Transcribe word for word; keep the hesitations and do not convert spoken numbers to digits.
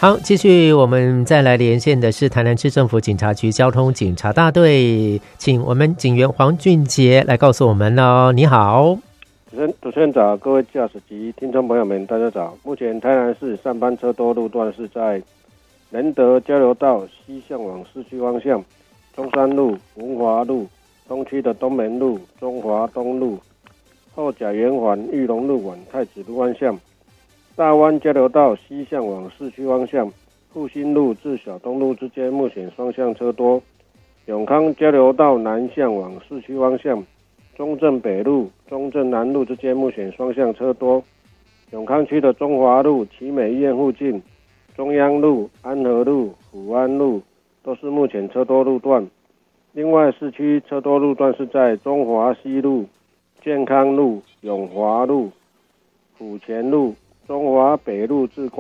好，继续我们再来连线的是台南市政府警察局交通警察大队，请我们警员黄俊杰来告诉我们哦。你好。 主持人主持人早，各位驾驶及听众朋友们，大家早。目前台南市上班车多路段是在仁德交流道西向往市区方向，中山路、文华路、东区的东门路、中华东路、后甲圆环、玉龙路往太子路方向，大湾交流道西向往市区方向，复兴路至小东路之间目前双向车多，永康交流道南向往市区方向，中正北路、中正南路之间目前双向车多，永康区的中华路、奇美医院附近、中央路、安和路、福安路都是目前车多路段。另外，市区车多路段是在中华西路、健康路、永华路、府前路、中华北路至